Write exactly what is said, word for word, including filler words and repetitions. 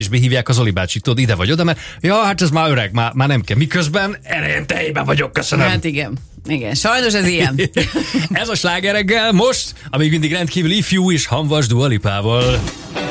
kevésbé hívják az Oli bácsit, tudod, ide vagy oda, mert ja, hát ez már öreg, már, már nem kell. Miközben erején tejében vagyok, köszönöm. Hát igen. Igen, sajnos ez ilyen. Ez a Sláger reggel most, amíg mindig rendkívül ifjú és hamvas Dua Lipával.